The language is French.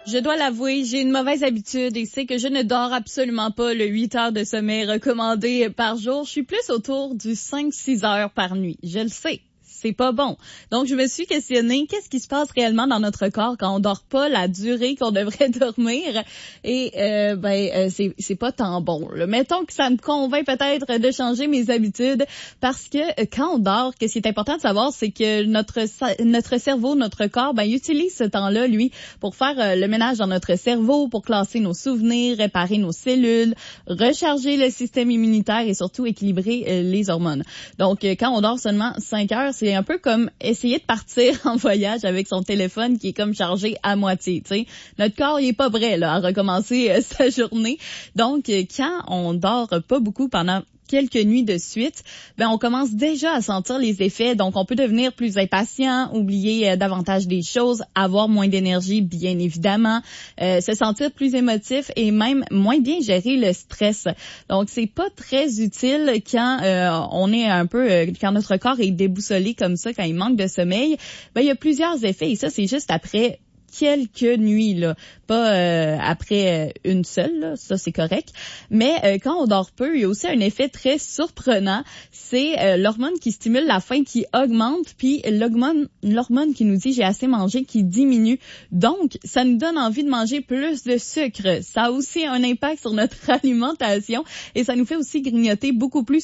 Je dois l'avouer, j'ai une mauvaise habitude et c'est que je ne dors absolument pas le 8 heures de sommeil recommandé par jour. Je suis plus autour du 5-6 heures par nuit. Je le sais. C'est pas bon. Donc, je me suis questionnée, qu'est-ce qui se passe réellement dans notre corps quand on dort pas la durée qu'on devrait dormir? Et, c'est pas tant bon, là. Mettons que ça me convainc peut-être de changer mes habitudes parce que quand on dort, ce qui est important de savoir, c'est que notre cerveau, notre corps, il utilise ce temps-là, lui, pour faire le ménage dans notre cerveau, pour classer nos souvenirs, réparer nos cellules, recharger le système immunitaire et surtout équilibrer les hormones. Donc, quand on dort seulement 5 heures, c'est un peu comme essayer de partir en voyage avec son téléphone qui est comme chargé à moitié, tu sais. Notre corps, il est pas prêt, là, à recommencer sa journée. Donc, quand on dort pas beaucoup pendant quelques nuits de suite, on commence déjà à sentir les effets. Donc, on peut devenir plus impatient, oublier davantage des choses, avoir moins d'énergie, bien évidemment, se sentir plus émotif et même moins bien gérer le stress. Donc, c'est pas très utile quand on est un peu, quand notre corps est déboussolé comme ça, quand il manque de sommeil. Il y a plusieurs effets et ça, c'est juste après quelques nuits, là, pas après une seule, là, ça c'est correct. Mais quand on dort peu, il y a aussi un effet très surprenant, c'est l'hormone qui stimule la faim qui augmente, puis l'hormone qui nous dit j'ai assez mangé qui diminue. Donc, ça nous donne envie de manger plus de sucre. Ça a aussi un impact sur notre alimentation et ça nous fait aussi grignoter beaucoup plus